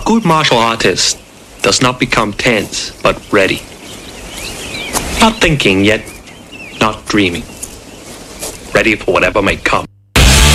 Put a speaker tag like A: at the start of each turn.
A: good martial artist does not become tense, but ready. Not thinking, yet not dreaming. Ready for whatever may come.